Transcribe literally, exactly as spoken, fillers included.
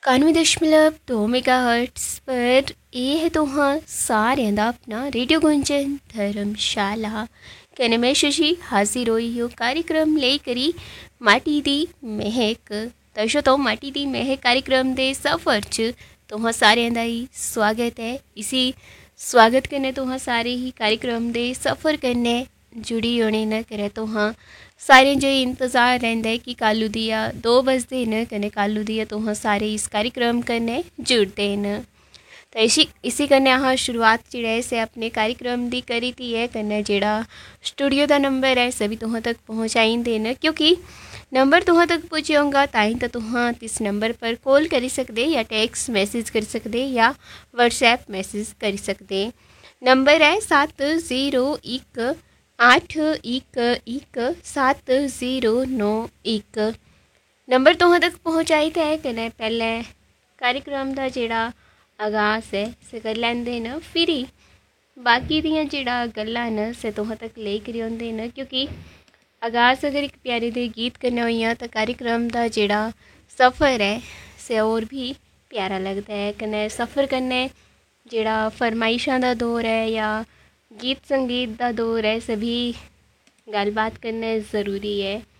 इक्यानवे दशमलव दो मेगा हर्ट्स पर यह है तुहां सारिਆਂ ਦਾ अपना रेडियो गुंजन धर्मशाला कने मैं शशि हाजिर होई हो कार्यक्रम ले करी माटी दी महक दर्शो तो माटी दी महक कार्यक्रम दे सफ़र च तुहां सारिਆਂ ਦਾ ही स्वागत है। इसी स्वागत कन्नै तुहां सारे ही कार्यक्रम दे सफ़र कन्नै जुड़ी होने न करे तुहां सारे जो इंतज़ार रहता है कि कालू दिया दो बजते न कने कालू दिया तुहां सारे इस कार्यक्रम कन्नै जुड़ते न। तो इसी इसी कन्नै अहाँ शुरुआत जेह्ड़ा से अपने कार्यक्रम दी करी थी है कन्नै जेह्ड़ा स्टूडियो का नंबर है सभी तुहां तक पहुँचाई देन क्योंकि नंबर तुहां तक पुज्जी होगा ताई तो तुहां इस नंबर पर कॉल करी सकते या टैक्स मैसेज कर सकते या व्हाट्सएप मैसेज कर सकते। नंबर है सात जीरो एक आठ एक एक सात जीरो नौ एक नंबर तुहां तक पहुँचाई था है कन्नै पहले कार्यक्रम का जेड़ा आगाज़ है से कर लेंदे न फिर ही बाकी दियां जेड़ा गल्लां न से तुहां तक ले करी आंदे न क्योंकि आगाज़ अगर एक प्यारे दे गीत कन्नै होइया तो कार्यक्रम का जेड़ा सफ़र है से और भी प्यारा लगता है कन्नै सफ़र कन्नै जेड़ा फरमाइशां का दौर है या गीत संगीत का दौर है सभी गलबात करना ज़रूरी है।